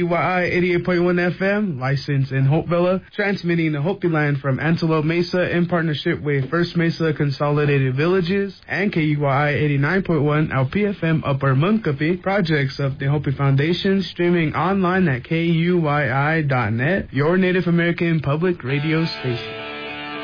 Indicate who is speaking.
Speaker 1: KUYI 88.1 FM, licensed in Hopevilla, transmitting the Hopi line from Antelope Mesa in partnership with First Mesa Consolidated Villages and KUYI 89.1 LPFM Upper Munkapi, projects of the Hopi Foundation, streaming online at KUYI.net, your Native American public radio station.